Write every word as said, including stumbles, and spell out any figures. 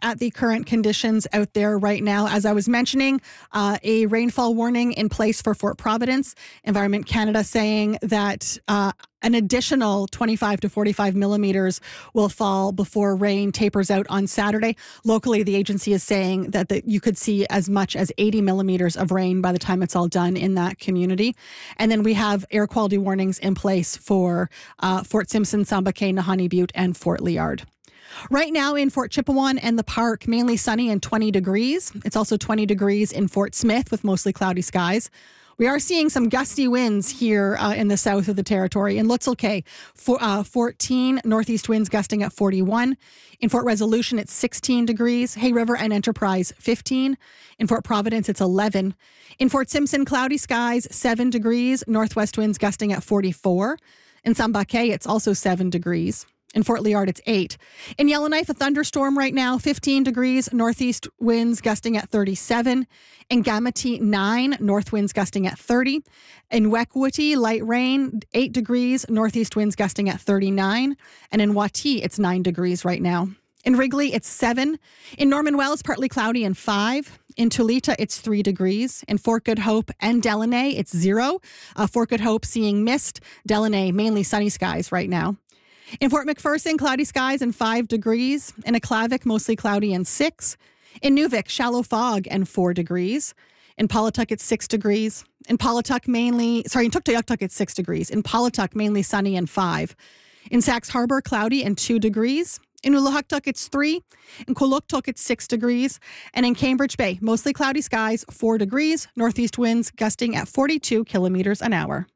at the current conditions out there right now. As I was mentioning, uh, a rainfall warning in place for Fort Providence. Environment Canada saying that uh, an additional twenty-five to forty-five millimeters will fall before rain tapers out on Saturday. Locally, the agency is saying that the, you could see as much as eighty millimeters of rain by the time it's all done in that community. And then we have air quality warnings in place for uh, Fort Simpson, Samba Cay, Nahanni Butte, and Fort Liard. Right now in Fort Chipewyan and the Park, mainly sunny and twenty degrees. It's also twenty degrees in Fort Smith with mostly cloudy skies. We are seeing some gusty winds here uh, in the south of the territory. In Lutzel Cay, for, uh, fourteen northeast winds gusting at forty-one. In Fort Resolution, it's sixteen degrees. Hay River and Enterprise, fifteen. In Fort Providence, it's eleven. In Fort Simpson, cloudy skies, seven degrees. Northwest winds gusting at forty-four. In Samba Cay, it's also seven degrees. In Fort Liard, it's eight. In Yellowknife, a thunderstorm right now, fifteen degrees, northeast winds gusting at thirty-seven. In Gamati, nine, north winds gusting at thirty. In Wekwutty, light rain, eight degrees, northeast winds gusting at thirty-nine. And in Wati, it's nine degrees right now. In Wrigley, it's seven. In Norman Wells, partly cloudy and five. In Tulita, it's three degrees. In Fort Good Hope and Delaney, it's zero. Uh, Fort Good Hope seeing mist. Delaney, mainly sunny skies right now. In Fort McPherson, cloudy skies and five degrees. In Aklavik, mostly cloudy and six. In Nuvik, shallow fog and four degrees. In Paulatuk, it's six degrees. In Paulatuk, mainly, sorry, in Tuktoyaktuk, it's six degrees. In Paulatuk, mainly sunny and five. In Sax Harbor, cloudy and two degrees. In Uluhaktuk, it's three. In Kuluktuk, it's six degrees. And in Cambridge Bay, mostly cloudy skies, four degrees. Northeast winds gusting at forty-two kilometers an hour.